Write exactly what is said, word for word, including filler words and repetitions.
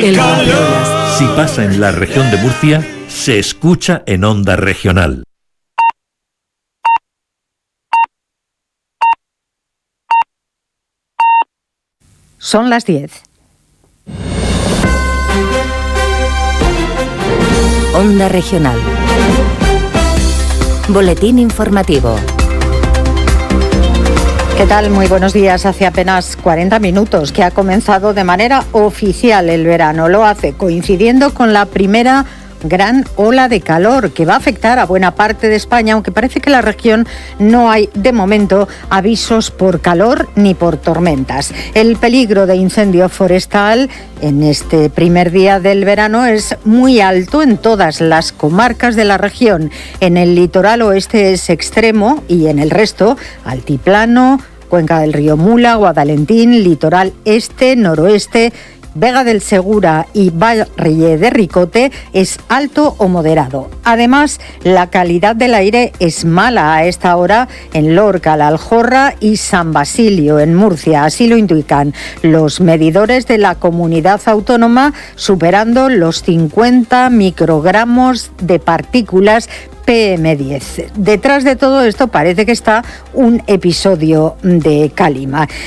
El Guardiolas. Si pasa en la región de Murcia, se escucha en Onda Regional. Son las diez. Onda Regional. Boletín informativo. ¿Qué tal? Muy buenos días. Hace apenas cuarenta minutos que ha comenzado de manera oficial el verano. Lo hace coincidiendo con la primera gran ola de calor que va a afectar a buena parte de España, aunque parece que en la región no hay de momento avisos por calor ni por tormentas. El peligro de incendio forestal en este primer día del verano es muy alto en todas las comarcas de la región. En el litoral oeste es extremo y en el resto altiplano, cuenca del río Mula, Guadalentín, litoral este, noroeste, Vega del Segura y Valle de Ricote es alto o moderado. Además, la calidad del aire es mala a esta hora en Lorca, La Aljorra y San Basilio, en Murcia. Así lo indican los medidores de la comunidad autónoma, superando los cincuenta microgramos de partículas P M diez. Detrás de todo esto parece que está un episodio de calima.